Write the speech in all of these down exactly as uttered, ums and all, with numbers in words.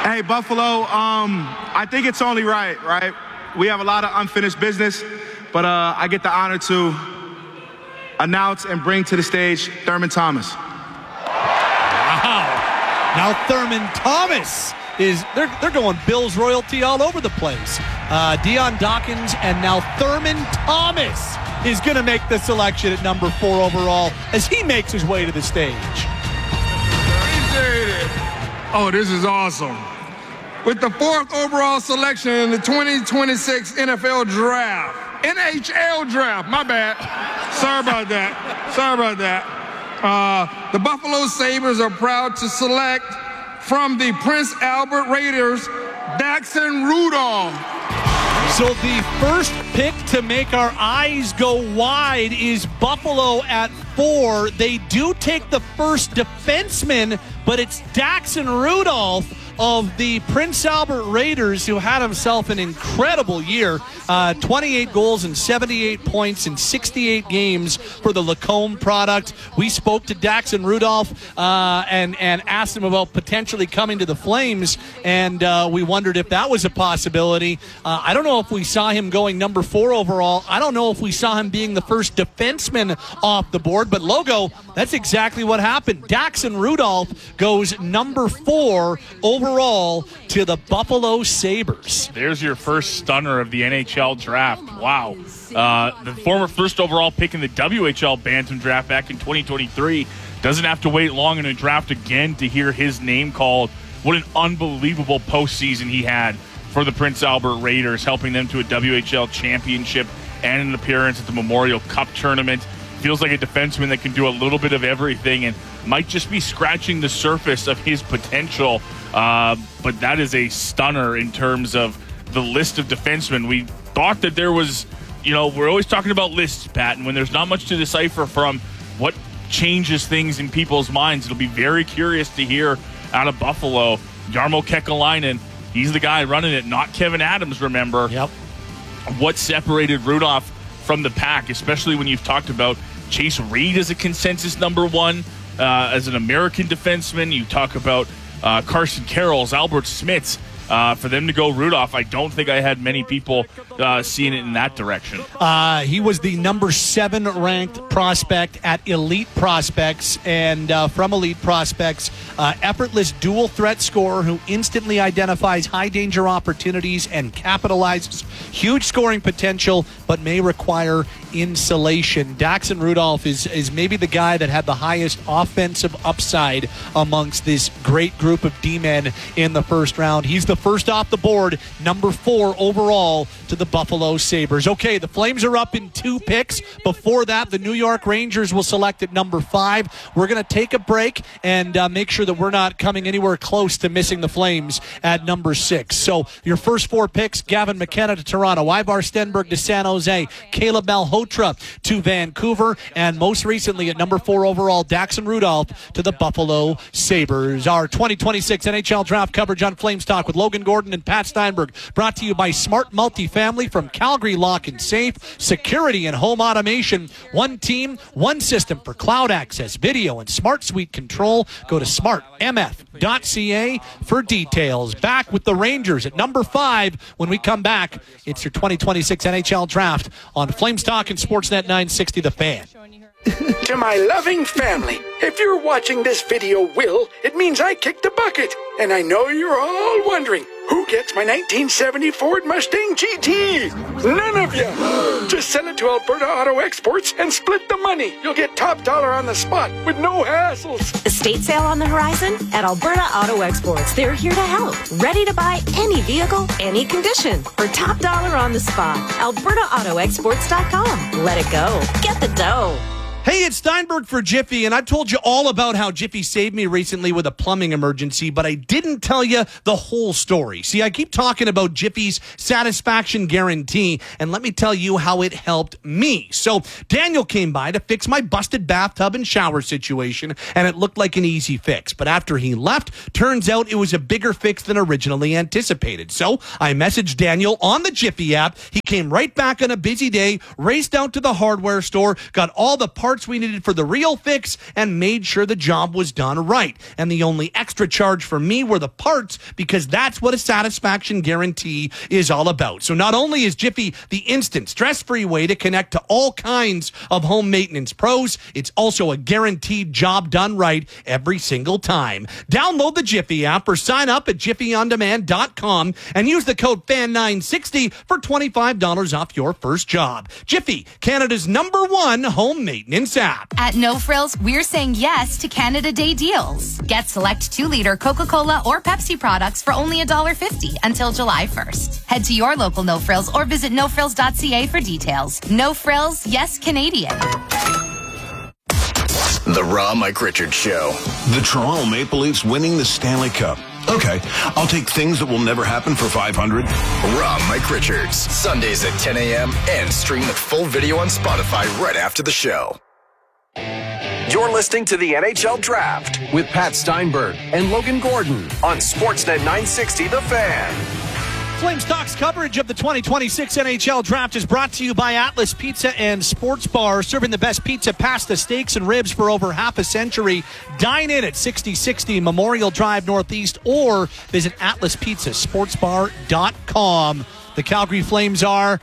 Hey, Buffalo, um, I think it's only right, right? We have a lot of unfinished business, but uh, I get the honor to announce and bring to the stage Thurman Thomas. Wow. Now Thurman Thomas is, they're, they're going Bills royalty all over the place. Uh, Dion Dawkins and now Thurman Thomas is going to make the selection at number four overall as he makes his way to the stage. Appreciate it. Oh, this is awesome. With the fourth overall selection in the twenty twenty-six N F L Draft. N H L Draft, my bad. Sorry about that. Sorry about that. Uh, the Buffalo Sabres are proud to select from the Prince Albert Raiders, Daxton Rudolph. So the first pick to make our eyes go wide is Buffalo at four. They do take the first defenseman, but it's Daxton Rudolph of the Prince Albert Raiders, who had himself an incredible year. Uh, twenty-eight goals and seventy-eight points in sixty-eight games for the Lacombe product. We spoke to Daxton Rudolph uh, and, and asked him about potentially coming to the Flames, and uh, we wondered if that was a possibility. Uh, I don't know if we saw him going number four overall. I don't know if we saw him being the first defenseman off the board, but Logo, that's exactly what happened. Daxton Rudolph goes number four overall. Overall to the Buffalo Sabres. There's your first stunner of the N H L draft. Wow. Uh, the former first overall pick in the W H L Bantam draft back in twenty twenty-three doesn't have to wait long in a draft again to hear his name called. What an unbelievable postseason he had for the Prince Albert Raiders, helping them to a W H L championship and an appearance at the Memorial Cup tournament. Feels like a defenseman that can do a little bit of everything and might just be scratching the surface of his potential. Uh, but that is a stunner in terms of the list of defensemen. We thought that there was, you know, we're always talking about lists, Pat, and when there's not much to decipher from, what changes things in people's minds. It'll be very curious to hear out of Buffalo. Jarmo Kekalainen, he's the guy running it, not Kevin Adams, remember. Yep. What separated Rudolph from the pack, especially when you've talked about Chase Reed as a consensus number one, uh, as an American defenseman. You talk about uh, Carson Carrolls, Albert Smiths. Uh, for them to go Rudolph, I don't think I had many people uh, seeing it in that direction. Uh, he was the number seven ranked prospect at Elite Prospects, and uh, from Elite Prospects, uh, effortless dual threat scorer who instantly identifies high danger opportunities and capitalizes huge scoring potential, but may require insulation. Daxton Rudolph is, is maybe the guy that had the highest offensive upside amongst this great group of D-men in the first round. He's the first off the board, number four overall to the Buffalo Sabres. Okay, the Flames are up in two picks. Before that, the New York Rangers will select at number five. We're going to take a break and uh, make sure that we're not coming anywhere close to missing the Flames at number six. So your first four picks, Gavin McKenna to Toronto, Ivar Stenberg to San Jose, Caleb Malhotra to Vancouver, and most recently at number four overall, Daxton Rudolph to the Buffalo Sabres. Our twenty twenty-six N H L Draft coverage on Flames Talk with Logan Gordon and Pat Steinberg, brought to you by Smart Multifamily from Calgary Lock and Safe, security and home automation. One team, one system for cloud access, video, and smart suite control. Go to smart m f dot c a for details. Back with the Rangers at number five. When we come back, it's your twenty twenty-six N H L Draft on Flames Talk and Sportsnet nine sixty The Fan. To my loving family, if you're watching this video, Will, it means I kicked the bucket. And I know you're all wondering, who gets my nineteen seventy Ford Mustang G T? None of you. Just sell it to Alberta Auto Exports and split the money. You'll get top dollar on the spot with no hassles. Estate sale on the horizon at Alberta Auto Exports. They're here to help. Ready to buy any vehicle, any condition, for top dollar on the spot. alberta auto exports dot com. Let it go. Get the dough. Hey, it's Steinberg for Jiffy, and I've told you all about how Jiffy saved me recently with a plumbing emergency, but I didn't tell you the whole story. See, I keep talking about Jiffy's satisfaction guarantee, and let me tell you how it helped me. So Daniel came by to fix my busted bathtub and shower situation, and it looked like an easy fix. But after he left, turns out it was a bigger fix than originally anticipated. So I messaged Daniel on the Jiffy app. He came right back on a busy day, raced out to the hardware store, got all the parts parts we needed for the real fix and made sure the job was done right. And the only extra charge for me were the parts, because that's what a satisfaction guarantee is all about. So not only is Jiffy the instant, stress-free way to connect to all kinds of home maintenance pros, it's also a guaranteed job done right every single time. Download the Jiffy app or sign up at jiffy on demand dot com and use the code F A N nine sixty for twenty-five dollars off your first job. Jiffy, Canada's number one home maintenance app. At No Frills, we're saying yes to Canada Day deals. Get select two-liter Coca-Cola or Pepsi products for only one dollar fifty until July first. Head to your local No Frills or visit no frills dot c a for details. No Frills, yes Canadian. The Raw Mike Richards Show. The Toronto Maple Leafs winning the Stanley Cup. Okay, I'll take things that will never happen for five hundred. Raw Mike Richards. Sundays at ten a.m. and stream the full video on Spotify right after the show. You're listening to the N H L Draft with Pat Steinberg and Logan Gordon on Sportsnet nine sixty The Fan. Flames Talks coverage of the twenty twenty-six N H L Draft is brought to you by Atlas Pizza and Sports Bar, serving the best pizza, pasta, steaks, and ribs for over half a century. Dine in at sixty sixty Memorial Drive Northeast or visit atlas pizza sports bar dot com. The Calgary Flames are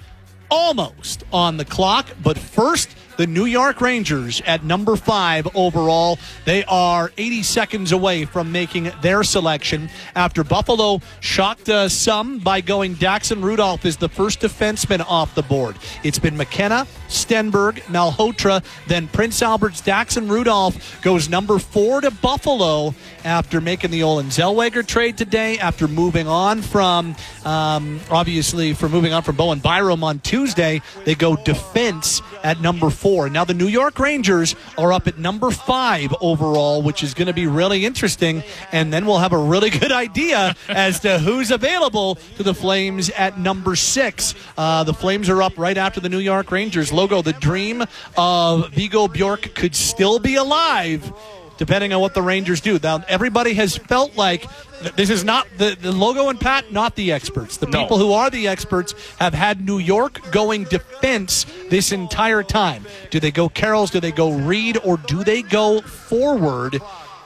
almost on the clock, but first, the New York Rangers at number five overall. They are eighty seconds away from making their selection after Buffalo shocked uh, some by going Daxon Rudolph is the first defenseman off the board. It's been McKenna, Stenberg, Malhotra, then Prince Albert's Daxon Rudolph goes number four to Buffalo after making the Olen Zellweger trade today, after moving on from, um, obviously, for moving on from Bowen Byram on Tuesday. They go defense at number four. Now the New York Rangers are up at number five overall, which is going to be really interesting, and then we'll have a really good idea as to who's available to the Flames at number six. Uh, the Flames are up right after the New York Rangers. Logo, the dream of Viggo Bjork could still be alive, depending on what the Rangers do. Now, everybody has felt like this is not the, the Logo and Pat, not the experts. The no. people who are the experts have had New York going defense this entire time. Do they go Carols? Do they go Reed? Or do they go forward?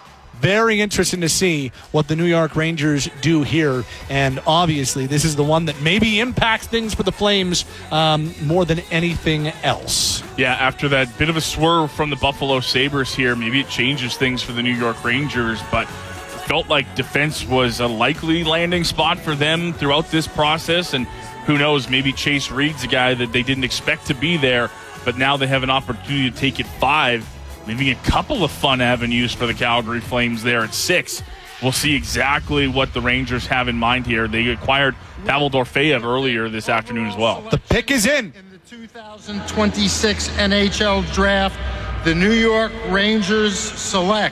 Very interesting to see what the New York Rangers do here. And obviously, this is the one that maybe impacts things for the Flames um, more than anything else. Yeah, after that bit of a swerve from the Buffalo Sabres here, maybe it changes things for the New York Rangers, but it felt like defense was a likely landing spot for them throughout this process. And who knows, maybe Chase Reed's a guy that they didn't expect to be there, but now they have an opportunity to take it five. Maybe a couple of fun avenues for the Calgary Flames there at six. We'll see exactly what the Rangers have in mind here. They acquired Pavel Dorofeyev earlier this afternoon as well. The pick is in. In the two thousand twenty-six N H L Draft, the New York Rangers select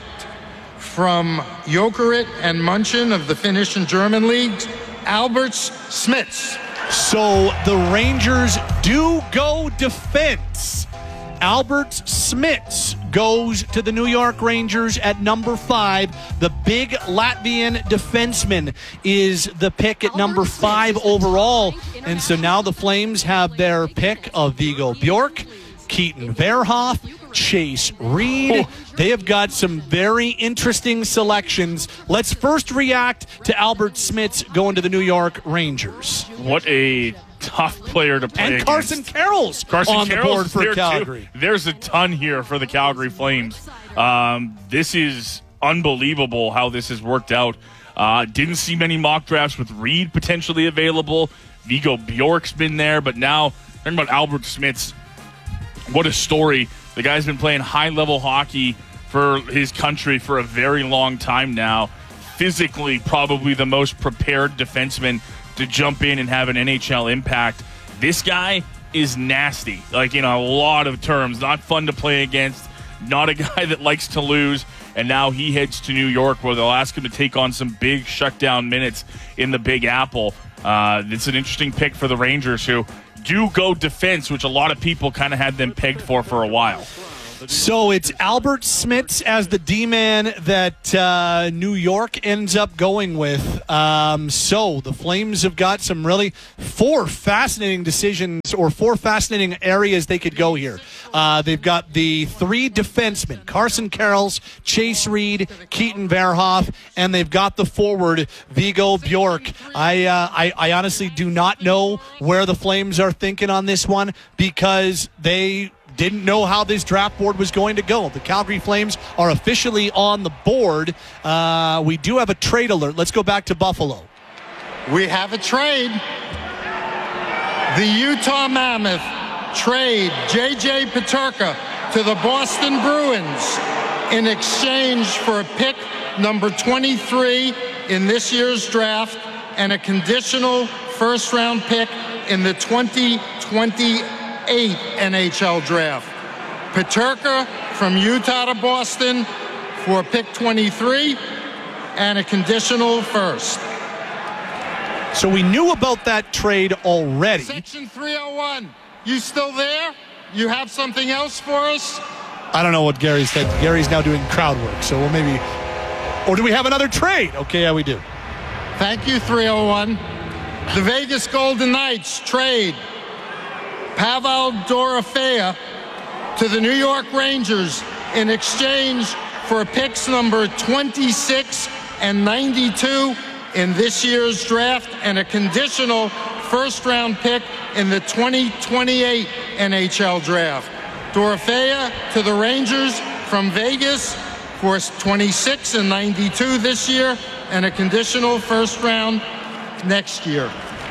from Jokerit and Munchen of the Finnish and German leagues, Alberts Smits. So the Rangers do go defense. Albert Smits goes to the New York Rangers at number five. The big Latvian defenseman is the pick at number five overall. And so now the Flames have their pick of Viggo Bjork, Keaton Verhoff, Chase Reed. They have got some very interesting selections. Let's first react to Albert Smits going to the New York Rangers. What a tough player to play and against. Carson Carroll's Carson on Carroll's the board for there Calgary. Too. There's a ton here for the Calgary Flames. Um, this is unbelievable how this has worked out. Uh, didn't see many mock drafts with Reed potentially available. Viggo Bjork's been there, but now talking about Albert Smits. What a story. The guy's been playing high-level hockey for his country for a very long time now. Physically, probably the most prepared defenseman to jump in and have an N H L impact. This guy is nasty, like in a lot of terms. Not fun to play against, not a guy that likes to lose, and now he heads to New York where they'll ask him to take on some big shutdown minutes in the Big Apple. Uh, it's an interesting pick for the Rangers, who do go defense, which a lot of people kind of had them pegged for for a while. So it's Albert Smits as the D-man that uh, New York ends up going with. Um, so the Flames have got some really four fascinating decisions or four fascinating areas they could go here. Uh, they've got the three defensemen, Carson Karels, Chase Reed, Keaton Verhoff, and they've got the forward, Viggo Bjork. I, uh, I, I honestly do not know where the Flames are thinking on this one because they didn't know how this draft board was going to go. The Calgary Flames are officially on the board. Uh, we do have a trade alert. Let's go back to Buffalo. We have a trade. The Utah Mammoth trade J J Peterka to the Boston Bruins in exchange for a pick number twenty-three in this year's draft and a conditional first-round pick in the twenty twenty-eight N H L draft. Peterka from Utah to Boston for pick twenty-three and a conditional first. So we knew about that trade already. Section three oh one, you still there? You have something else for us? I don't know what Gary said. Gary's now doing crowd work, so we'll maybe... Or do we have another trade? Okay, yeah, we do. Thank you, three oh one. The Vegas Golden Knights trade Pavel Dorofeia to the New York Rangers in exchange for picks number twenty-six and ninety-two in this year's draft and a conditional first-round pick in the twenty twenty-eight N H L draft. Dorofeia to the Rangers from Vegas for twenty-six and ninety-two this year and a conditional first round next year.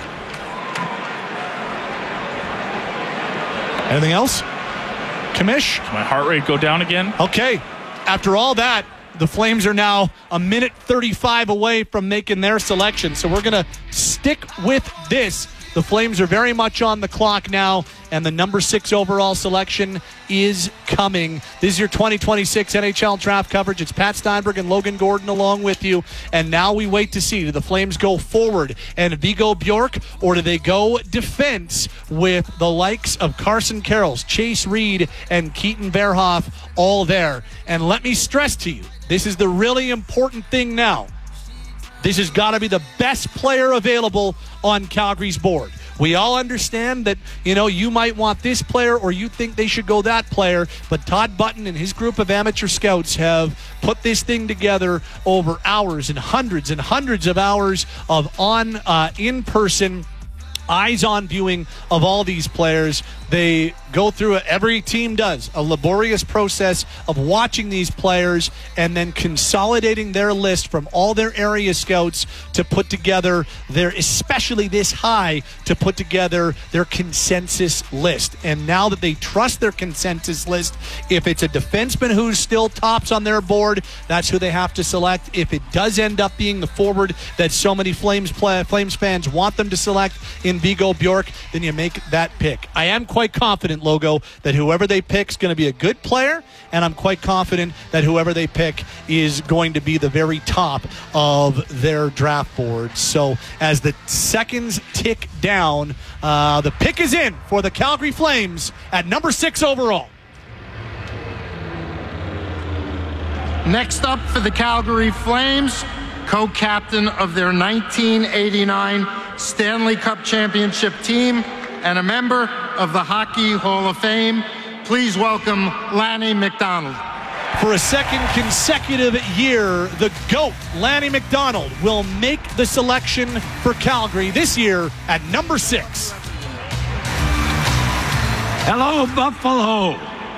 Anything else? Commish? Does my heart rate go down again? Okay. After all that, the Flames are now a minute thirty-five away from making their selection. So we're going to stick with this. The Flames are very much on the clock now, and the number six overall selection is coming. This is your twenty twenty-six N H L draft coverage. It's Pat Steinberg and Logan Gordon along with you. And now we wait to see, do the Flames go forward and Viggo Bjork, or do they go defense with the likes of Carson Karels, Chase Reed, and Keaton Verhoff all there? And let me stress to you, this is the really important thing now. This has got to be the best player available on Calgary's board. We all understand that, you know, you might want this player or you think they should go that player, but Todd Button and his group of amateur scouts have put this thing together over hours and hundreds and hundreds of hours of on, uh, in-person, eyes-on viewing of all these players. They go through it, every team does, a laborious process of watching these players and then consolidating their list from all their area scouts to put together their, especially this high, to put together their consensus list. And now that they trust their consensus list, if it's a defenseman who's still tops on their board, that's who they have to select. If it does end up being the forward that so many Flames play, Flames fans want them to select in Viggo Bjork, then you make that pick. I am quite confident, Logo, that whoever they pick is going to be a good player, and I'm quite confident that whoever they pick is going to be the very top of their draft board. So as the seconds tick down, uh, the pick is in for the Calgary Flames at number six overall. Next up for the Calgary Flames, co-captain of their nineteen eighty-nine Stanley Cup championship team and a member of the Hockey Hall of Fame, please welcome Lanny McDonald. For a second consecutive year, the GOAT, Lanny McDonald, will make the selection for Calgary this year at number six. Hello, Buffalo.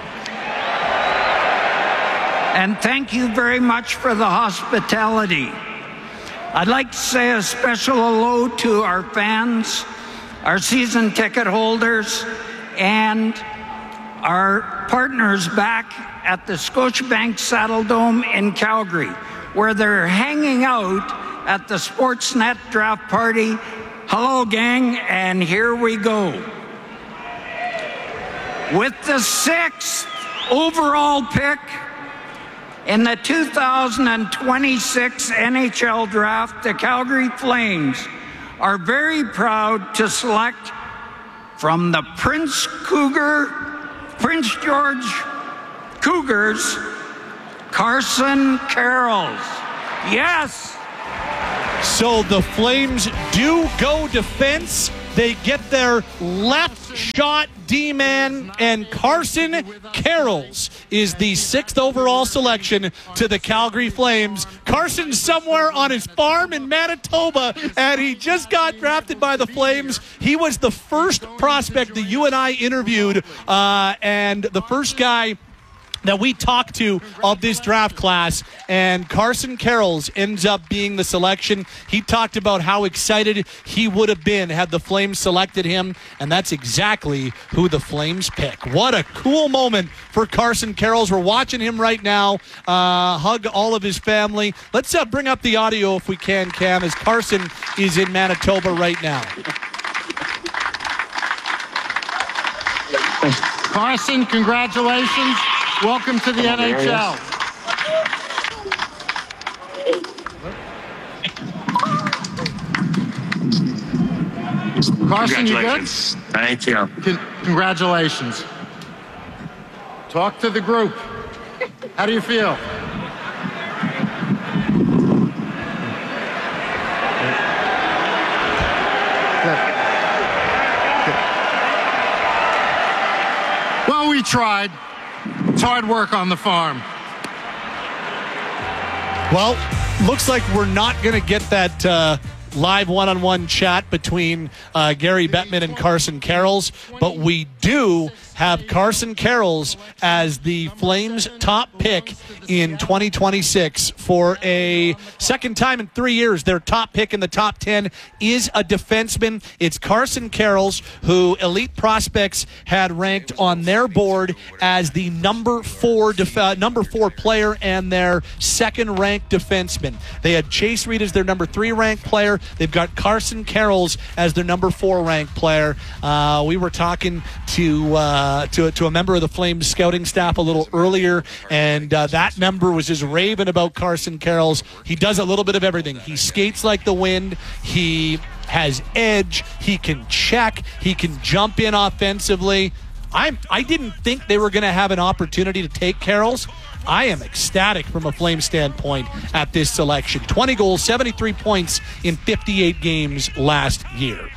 And thank you very much for the hospitality. I'd like to say a special hello to our fans, our season ticket holders, and our partners back at the Scotiabank Saddle Dome in Calgary, where they're hanging out at the Sportsnet draft party. Hello, gang, and here we go. With the sixth overall pick in the two thousand twenty-six N H L Draft, the Calgary Flames are very proud to select from the Prince Cougar, Prince George Cougars, Carson Karels. Yes! So the Flames do go defense. they get their left shot D-man, and Carson Karels is the sixth overall selection to the Calgary Flames. Carson's somewhere on his farm in Manitoba, and he just got drafted by the Flames. He was the first prospect that you and I interviewed, uh, and the first guy that we talked to of this draft class, and Carson Karels ends up being the selection. He talked about how excited he would have been had the Flames selected him, and that's exactly who the Flames pick. What a cool moment for Carson Karels. We're watching him right now uh, hug all of his family. Let's uh, bring up the audio if we can, Cam, as Carson is in Manitoba right now. Carson, congratulations. Welcome to the N H L. Carson, you good? Thank you. Con- congratulations. Talk to the group. How do you feel? Good. Good. Well, we tried. It's hard work on the farm. Well, looks like we're not going to get that uh, live one-on-one chat between uh, Gary Bettman and Carson Karels, but we do have Carson Karels as the Flames' top pick in twenty twenty-six for a second time in three years. Their top pick in the top ten is a defenseman. It's Carson Karels, who Elite Prospects had ranked on their board as the number four def- uh, number four player and their second-ranked defenseman. They had Chase Reed as their number three-ranked player. They've got Carson Karels as their number four-ranked player. Uh, we were talking to uh, to to a member of the Flames scouting staff a little earlier, and uh, that member was just raving about Carson Karels. He does a little bit of everything. He skates like the wind. He has edge. He can check. He can jump in offensively. I'm, I didn't think they were going to have an opportunity to take Karels. I am ecstatic from a Flame standpoint at this selection. twenty goals, seventy-three points in fifty-eight games last year.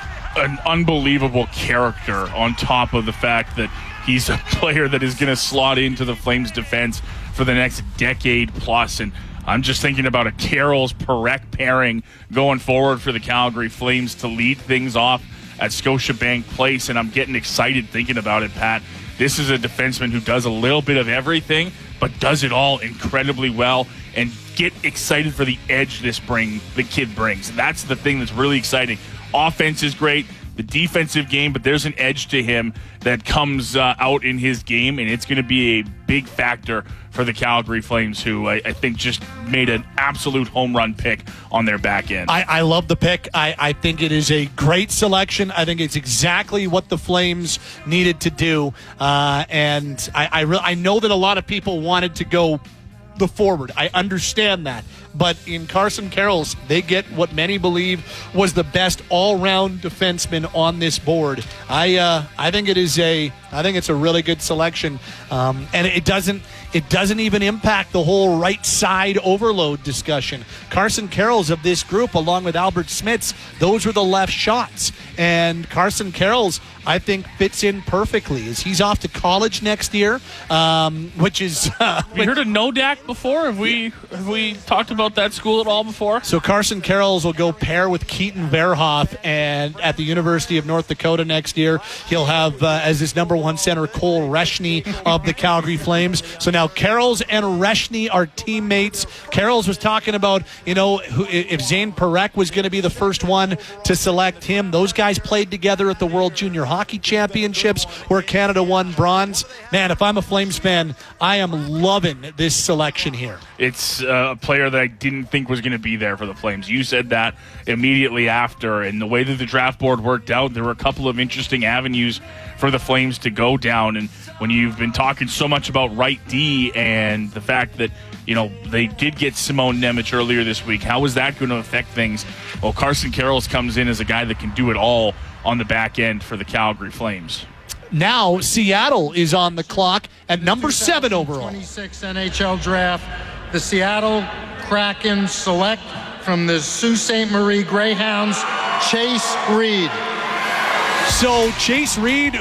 An unbelievable character on top of the fact that he's a player that is going to slot into the Flames defense for the next decade plus. And I'm just thinking about a Karels-Parekh pairing going forward for the Calgary Flames to lead things off at Scotiabank Place, and I'm getting excited thinking about it, Pat. This is a defenseman who does a little bit of everything, but does it all incredibly well, and get excited for the edge this bring the kid brings. That's the thing that's really exciting. Offense is great, the defensive game, but there's an edge to him that comes uh, out in his game, and it's going to be a big factor for the Calgary Flames, who I, I think just made an absolute home run pick on their back end. I, I love the pick. I, I think it is a great selection. I think it's exactly what the Flames needed to do, uh, and I I, re- I know that a lot of people wanted to go the forward. I understand that. But in Carson Karels, they get what many believe was the best all-round defenseman on this board. I uh, I think it is a I think it's a really good selection, um, and it doesn't it doesn't even impact the whole right side overload discussion. Carson Karels of this group, along with Albert Smits, those were the left shots, and Carson Karels, I think, fits in perfectly. As he's off to college next year, um, which is uh, have you heard of Nodak before? Have we have we talked about that school at all before? So Carson Karels will go pair with Keaton Verhoff and at the University of North Dakota next year. He'll have uh, as his number one center Cole Reshny of the Calgary Flames. So now Karels and Reshny are teammates. Karels was talking about, you know, who, if Zane Parekh was going to be the first one to select him. Those guys played together at the World Junior Hockey Championships where Canada won bronze. Man, if I'm a Flames fan, I am loving this selection here. It's uh, a player that I didn't think was going to be there for the Flames. You said that immediately after, and the way that the draft board worked out, there were a couple of interesting avenues for the Flames to go down. And when you've been talking so much about right D and the fact that, you know, they did get Simone Nemec earlier this week, how is that going to affect things? Well, Carson Karels comes in as a guy that can do it all on the back end for the Calgary Flames. Now Seattle is on the clock at number seven overall. twenty-six N H L draft. The Seattle Kraken select from the Sault Ste. Marie Greyhounds, Chase Reed. So Chase Reed,